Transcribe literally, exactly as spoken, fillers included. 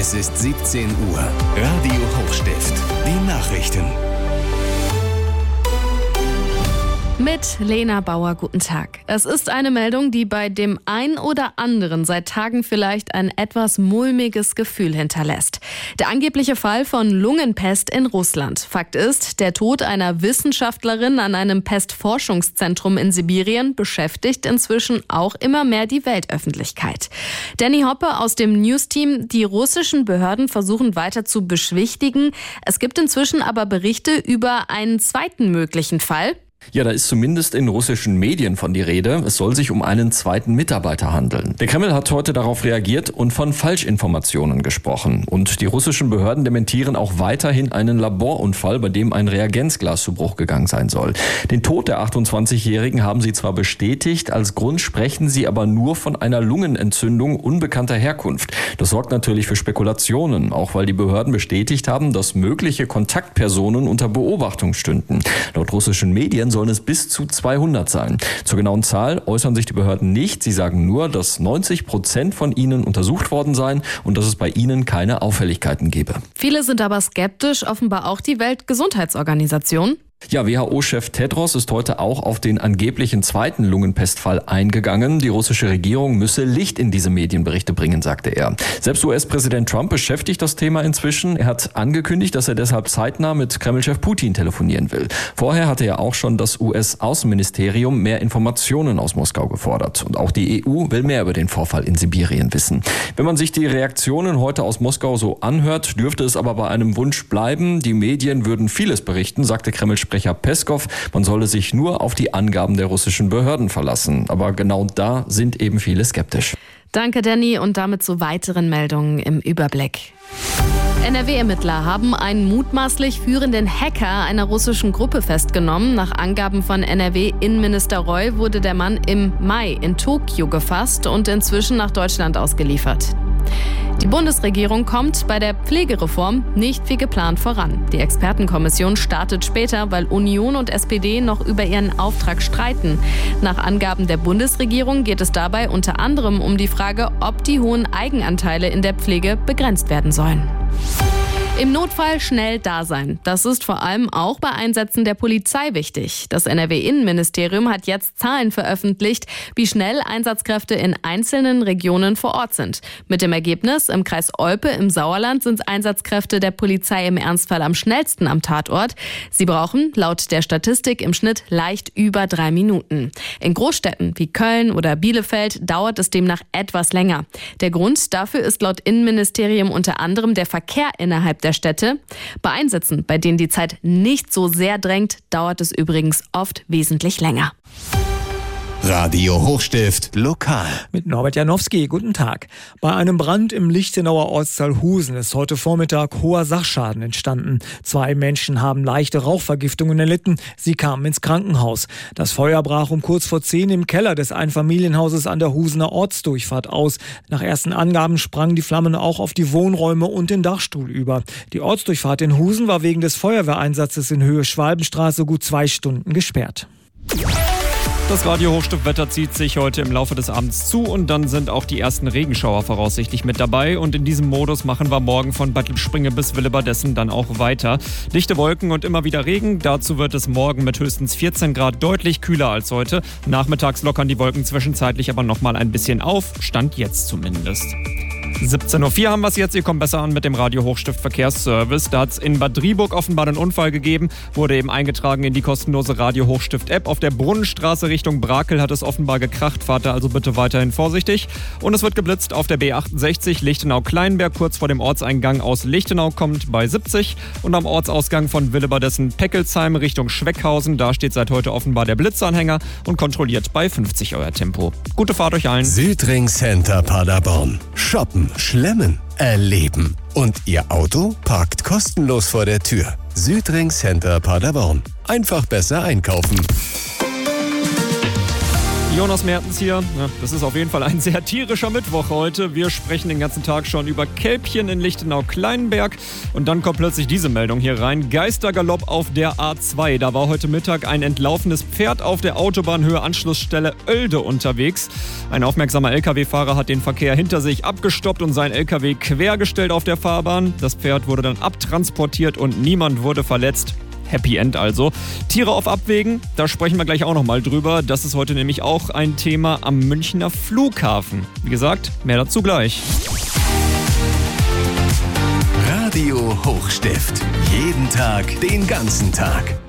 Es ist siebzehn Uhr. Radio Hochstift. Die Nachrichten. Mit Lena Bauer, guten Tag. Es ist eine Meldung, die bei dem einen oder anderen seit Tagen vielleicht ein etwas mulmiges Gefühl hinterlässt. Der angebliche Fall von Lungenpest in Russland. Fakt ist, der Tod einer Wissenschaftlerin an einem Pestforschungszentrum in Sibirien beschäftigt inzwischen auch immer mehr die Weltöffentlichkeit. Danny Hoppe aus dem News-Team. Die russischen Behörden versuchen weiter zu beschwichtigen. Es gibt inzwischen aber Berichte über einen zweiten möglichen Fall. Ja, da ist zumindest in russischen Medien von die Rede. Es soll sich um einen zweiten Mitarbeiter handeln. Der Kreml hat heute darauf reagiert und von Falschinformationen gesprochen. Und die russischen Behörden dementieren auch weiterhin einen Laborunfall, bei dem ein Reagenzglas zu Bruch gegangen sein soll. Den Tod der achtundzwanzigjährigen haben sie zwar bestätigt, als Grund sprechen sie aber nur von einer Lungenentzündung unbekannter Herkunft. Das sorgt natürlich für Spekulationen, auch weil die Behörden bestätigt haben, dass mögliche Kontaktpersonen unter Beobachtung stünden. Laut russischen Medien sollen es bis zu zweihundert sein. Zur genauen Zahl äußern sich die Behörden nicht. Sie sagen nur, dass neunzig Prozent von ihnen untersucht worden seien und dass es bei ihnen keine Auffälligkeiten gebe. Viele sind aber skeptisch, offenbar auch die Weltgesundheitsorganisation. Ja, W H O-Chef Tedros ist heute auch auf den angeblichen zweiten Lungenpestfall eingegangen. Die russische Regierung müsse Licht in diese Medienberichte bringen, sagte er. Selbst U S-Präsident Trump beschäftigt das Thema inzwischen. Er hat angekündigt, dass er deshalb zeitnah mit Kremlchef Putin telefonieren will. Vorher hatte er auch schon das U S-Außenministerium mehr Informationen aus Moskau gefordert. Und auch die E U will mehr über den Vorfall in Sibirien wissen. Wenn man sich die Reaktionen heute aus Moskau so anhört, dürfte es aber bei einem Wunsch bleiben. Die Medien würden vieles berichten, sagte Kreml Sprecher Peskov, man solle sich nur auf die Angaben der russischen Behörden verlassen. Aber genau da sind eben viele skeptisch. Danke, Danny, und damit zu weiteren Meldungen im Überblick. N R W-Ermittler haben einen mutmaßlich führenden Hacker einer russischen Gruppe festgenommen. Nach Angaben von N R W-Innenminister Roy wurde der Mann im Mai in Tokio gefasst und inzwischen nach Deutschland ausgeliefert. Die Bundesregierung kommt bei der Pflegereform nicht wie geplant voran. Die Expertenkommission startet später, weil Union und S P D noch über ihren Auftrag streiten. Nach Angaben der Bundesregierung geht es dabei unter anderem um die Frage, ob die hohen Eigenanteile in der Pflege begrenzt werden sollen. Im Notfall schnell da sein. Das ist vor allem auch bei Einsätzen der Polizei wichtig. Das N R W-Innenministerium hat jetzt Zahlen veröffentlicht, wie schnell Einsatzkräfte in einzelnen Regionen vor Ort sind. Mit dem Ergebnis, im Kreis Olpe im Sauerland sind Einsatzkräfte der Polizei im Ernstfall am schnellsten am Tatort. Sie brauchen laut der Statistik im Schnitt leicht über drei Minuten. In Großstädten wie Köln oder Bielefeld dauert es demnach etwas länger. Der Grund dafür ist laut Innenministerium unter anderem der Verkehr innerhalb der der Städte. Bei Einsätzen, bei denen die Zeit nicht so sehr drängt, dauert es übrigens oft wesentlich länger. Radio Hochstift lokal. Mit Norbert Janowski, guten Tag. Bei einem Brand im Lichtenauer Ortsteil Husen ist heute Vormittag hoher Sachschaden entstanden. Zwei Menschen haben leichte Rauchvergiftungen erlitten. Sie kamen ins Krankenhaus. Das Feuer brach um kurz vor zehn im Keller des Einfamilienhauses an der Husener Ortsdurchfahrt aus. Nach ersten Angaben sprangen die Flammen auch auf die Wohnräume und den Dachstuhl über. Die Ortsdurchfahrt in Husen war wegen des Feuerwehreinsatzes in Höhe Schwalbenstraße gut zwei Stunden gesperrt. Das Radio-Hochstift-Wetter zieht sich heute im Laufe des Abends zu und dann sind auch die ersten Regenschauer voraussichtlich mit dabei. Und in diesem Modus machen wir morgen von Bad Lippspringe bis Willebadessen dann auch weiter. Dichte Wolken und immer wieder Regen. Dazu wird es morgen mit höchstens vierzehn Grad deutlich kühler als heute. Nachmittags lockern die Wolken zwischenzeitlich aber nochmal ein bisschen auf. Stand jetzt zumindest. siebzehn Uhr vier haben wir es jetzt. Ihr kommt besser an mit dem Radio-Hochstift Verkehrsservice. Da hat es in Bad Driburg offenbar einen Unfall gegeben. Wurde eben eingetragen in die kostenlose Radio-Hochstift-App. Auf der Brunnenstraße Richtung Brakel hat es offenbar gekracht. Fahrt da also bitte weiterhin vorsichtig. Und es wird geblitzt auf der B achtundsechzig Lichtenau-Kleinberg. Kurz vor dem Ortseingang aus Lichtenau kommt bei siebzig. Und am Ortsausgang von Willebadessen-Peckelsheim Richtung Schweckhausen. Da steht seit heute offenbar der Blitzanhänger und kontrolliert bei fünfzig euer Tempo. Gute Fahrt euch allen. Südring Center Paderborn. Shoppen, schlemmen, erleben. Und Ihr Auto parkt kostenlos vor der Tür. Südring Center Paderborn. Einfach besser einkaufen. Jonas Mertens hier. Ja, das ist auf jeden Fall ein sehr tierischer Mittwoch heute. Wir sprechen den ganzen Tag schon über Kälbchen in Lichtenau-Kleinenberg. Und dann kommt plötzlich diese Meldung hier rein. Geistergalopp auf der A zwei. Da war heute Mittag ein entlaufenes Pferd auf der Autobahnhöhe Anschlussstelle Oelde unterwegs. Ein aufmerksamer L K W-Fahrer hat den Verkehr hinter sich abgestoppt und seinen L K W quergestellt auf der Fahrbahn. Das Pferd wurde dann abtransportiert und niemand wurde verletzt. Happy End also. Tiere auf Abwägen, da sprechen wir gleich auch nochmal drüber. Das ist heute nämlich auch ein Thema am Münchner Flughafen. Wie gesagt, mehr dazu gleich. Radio Hochstift. Jeden Tag, den ganzen Tag.